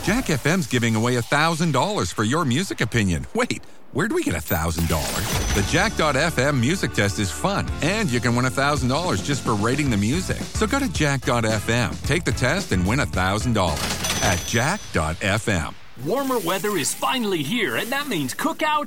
Jack FM's giving away $1,000 for your music opinion. Wait, where'd we get $1,000? The Jack.fm music test is fun, and you can win $1,000 just for rating the music. So go to Jack.fm, take the test, and win $1,000 at Jack.fm. Warmer weather is finally here, and that means cookout